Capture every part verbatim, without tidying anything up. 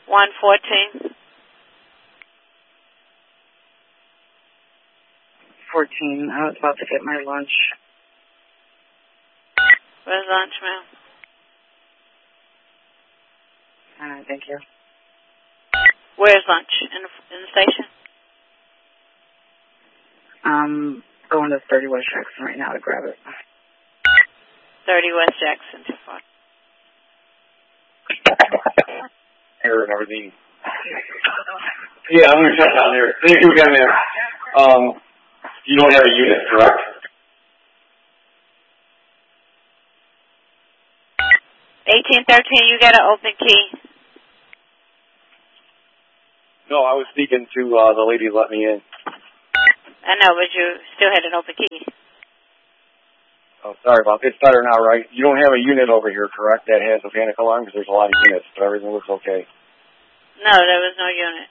one fourteen. fourteen. I was about to get my lunch. Where's lunch, ma'am? All right, thank you. Where's lunch? In the, in the station? Um, going to thirty West Jackson right now to grab it. thirty West Jackson, too far. Here and everything. Yeah, I'm going to shut down there. Thank you again, there. Um, you don't have a unit, correct? eighteen thirteen, you got an open key. No, I was speaking to uh, the lady who let me in. I know, but you still had an open key. Oh, sorry about that. It's better now, right? You don't have a unit over here, correct, that has a panic alarm? Because there's a lot of units, but everything looks okay. No, there was no unit.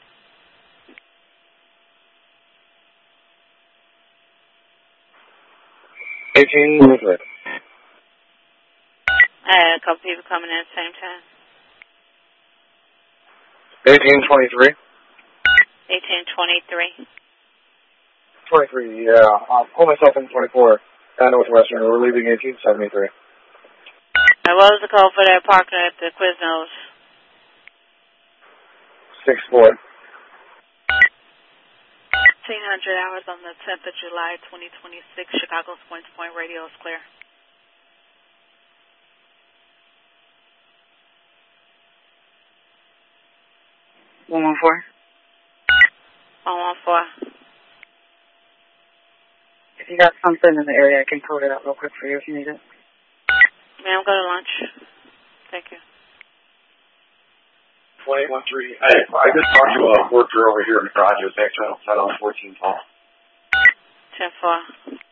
eighteen, who is it? I had a couple people coming in at the same time. eighteen twenty-three? eighteen twenty-three. twenty-three, yeah. I'll pull myself in twenty-four. I know it's Western. We're leaving eighteen seventy-three. And what was the code for that partner at the Quiznos? six four. fifteen hundred hours on the tenth of July, twenty twenty-six. Chicago's Points Point radio is clear. one one four. one one four. If you got something in the area, I can code it out real quick for you if you need it. Ma'am, go to lunch. Thank you. twenty-eight one three. Hey, I just talked to a worker over here in the garage. It was actually outside on fourteen Paul. ten four.